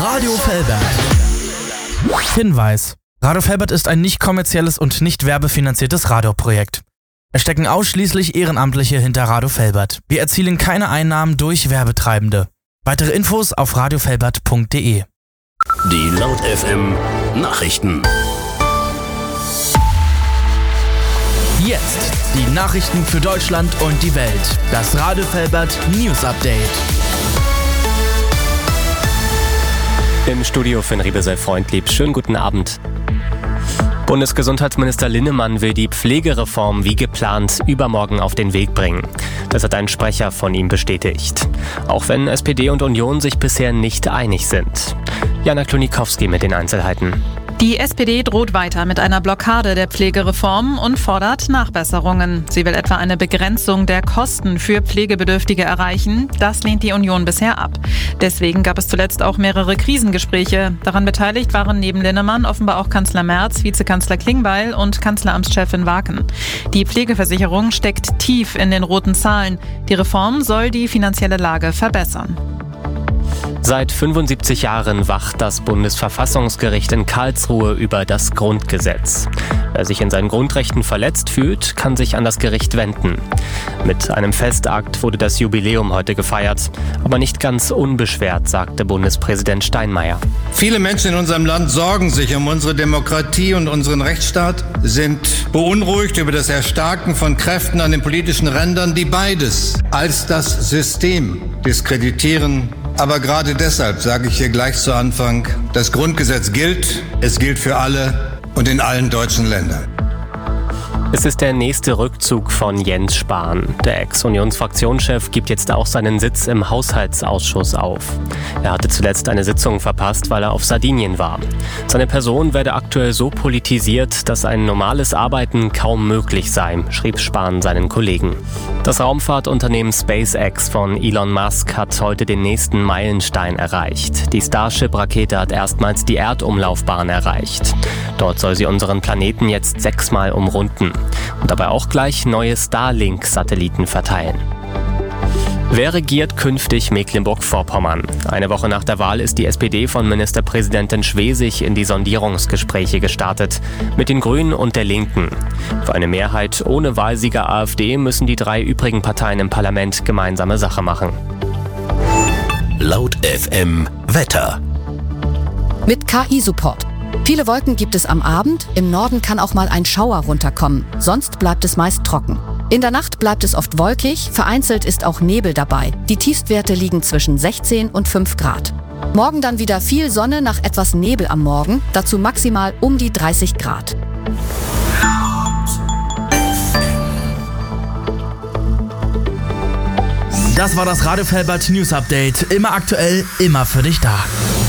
Radio Velbert. Hinweis: Radio Velbert ist ein nicht kommerzielles und nicht werbefinanziertes Radioprojekt. Es stecken ausschließlich Ehrenamtliche hinter Radio Velbert. Wir erzielen keine Einnahmen durch Werbetreibende. Weitere Infos auf radiovelbert.de. Die Laut FM Nachrichten. Jetzt die Nachrichten für Deutschland und die Welt. Das Radio Velbert News Update. Im Studio Finn Riebe sei freundlieb. Schönen guten Abend. Bundesgesundheitsminister Linnemann will die Pflegereform wie geplant übermorgen auf den Weg bringen. Das hat ein Sprecher von ihm bestätigt. Auch wenn SPD und Union sich bisher nicht einig sind. Jana Klonikowski mit den Einzelheiten. Die SPD droht weiter mit einer Blockade der Pflegereform und fordert Nachbesserungen. Sie will etwa eine Begrenzung der Kosten für Pflegebedürftige erreichen. Das lehnt die Union bisher ab. Deswegen gab es zuletzt auch mehrere Krisengespräche. Daran beteiligt waren neben Linnemann offenbar auch Kanzler Merz, Vizekanzler Klingbeil und Kanzleramtschefin Waken. Die Pflegeversicherung steckt tief in den roten Zahlen. Die Reform soll die finanzielle Lage verbessern. Seit 75 Jahren wacht das Bundesverfassungsgericht in Karlsruhe über das Grundgesetz. Wer sich in seinen Grundrechten verletzt fühlt, kann sich an das Gericht wenden. Mit einem Festakt wurde das Jubiläum heute gefeiert, aber nicht ganz unbeschwert, sagte Bundespräsident Steinmeier. Viele Menschen in unserem Land sorgen sich um unsere Demokratie und unseren Rechtsstaat, sind beunruhigt über das Erstarken von Kräften an den politischen Rändern, die beides als das System diskreditieren. Aber gerade deshalb sage ich hier gleich zu Anfang, das Grundgesetz gilt, es gilt für alle und in allen deutschen Ländern. Es ist der nächste Rückzug von Jens Spahn. Der Ex-Unionsfraktionschef gibt jetzt auch seinen Sitz im Haushaltsausschuss auf. Er hatte zuletzt eine Sitzung verpasst, weil er auf Sardinien war. Seine Person werde aktuell so politisiert, dass ein normales Arbeiten kaum möglich sei, schrieb Spahn seinen Kollegen. Das Raumfahrtunternehmen SpaceX von Elon Musk hat heute den nächsten Meilenstein erreicht. Die Starship-Rakete hat erstmals die Erdumlaufbahn erreicht. Dort soll sie unseren Planeten jetzt 6-mal umrunden und dabei auch gleich neue Starlink-Satelliten verteilen. Wer regiert künftig Mecklenburg-Vorpommern? Eine Woche nach der Wahl ist die SPD von Ministerpräsidentin Schwesig in die Sondierungsgespräche gestartet, mit den Grünen und der Linken. Für eine Mehrheit ohne Wahlsieger AfD müssen die 3 übrigen Parteien im Parlament gemeinsame Sache machen. Laut FM Wetter. Mit KI-Support. Viele Wolken gibt es am Abend, im Norden kann auch mal ein Schauer runterkommen, sonst bleibt es meist trocken. In der Nacht bleibt es oft wolkig, vereinzelt ist auch Nebel dabei. Die Tiefstwerte liegen zwischen 16 und 5 Grad. Morgen dann wieder viel Sonne nach etwas Nebel am Morgen, dazu maximal um die 30 Grad. Das war das Radio Velbert News Update. Immer aktuell, immer für dich da.